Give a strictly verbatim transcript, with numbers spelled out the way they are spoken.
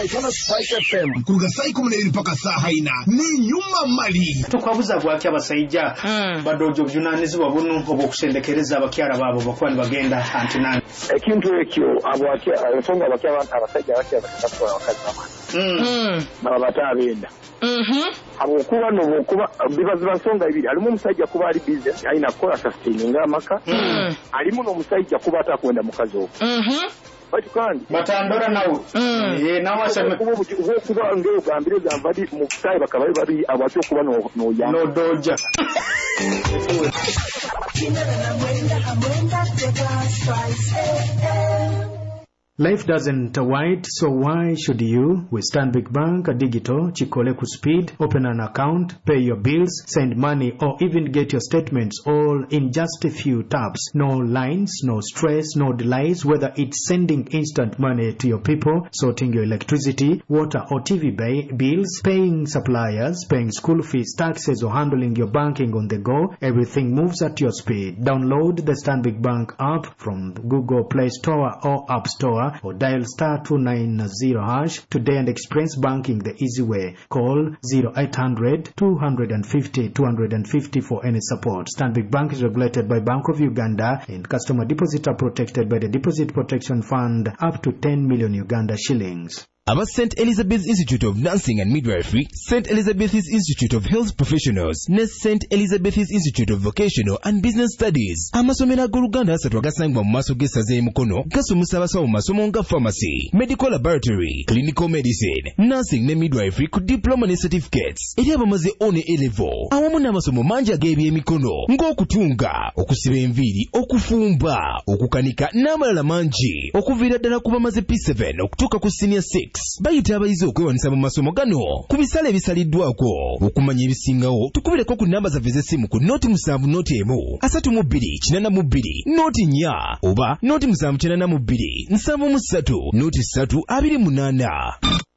Spike F M kuruga sai kumuneri mpaka saa haina ni nyuma mali tukwabuza bwaki abasayija badojo byunanizi babunu obokusendekereza abakyara babo bakwani bagenda antinani ekintu ekyo abwaki ensonga abaki abantu abasajja baki abakatwa wakazi bamani baba batabenda mhm abo kuba no kuba bibaza nsonga ibiri alimu omusajja kuba ali business aina kola sustaining amaka alimu no musajja kuba atakwenda mukazi obo mhm Batukandi batandora nawo eh nawo asema kuba kuba ngeo gambire gambadi mu kai bakabaye bari abacyo kuba no no ya no doja Life doesn't wait, so why should you? With Stanbic Bank Digital, Chikole ku speed, open an account, pay your bills, send money, or even get your statements all in just a few taps. No lines, no stress, no delays, whether it's sending instant money to your people, sorting your electricity, water or T V bay, bills, paying suppliers, paying school fees, taxes, or handling your banking on the go. Everything moves at your speed. Download the Stanbic Bank app from the Google Play Store or App Store, or dial star two nine zero hash today and experience banking the easy way. Call zero eight hundred two fifty two fifty for any support. Stanbic Bank is regulated by Bank of Uganda, and customer deposits are protected by the Deposit Protection Fund up to ten million Uganda shillings. Aba Saint Elizabeth's Institute of Nursing and Midwifery, Saint Elizabeth's Institute of Health Professionals, ne Saint Elizabeth's Institute of Vocational and Business Studies. Amasomero ag'Oluganda asatu agasangibwa mu maaso g'essaza e Mukono gasomesa abasawo mu masomo nga pharmacy, medical laboratory, clinical medicine, nursing ne midwifery ku diploma ne certificates eri abamaze one A-level. Awamu n'amasomo mangi ag'ebyemikono ng'okutunga, okusiba enviiri, okufumba, okukanika n'amalala mangi okuviira ddala ku bamaze P seven okutuuka ku senior six. Bayita abayizi okwewanisa mu masomo gano ku bisale ebisaliddwako. Okumanya ebisingawo tukubireko ku namba zaffe z'essimu ku noti musanvu noti emu asatu mu bbiri kinana mu bbiri noti nnya oba noti musanvu kinana mu bbiri nsanvu mu ssatu noti ssatu abiri munaana.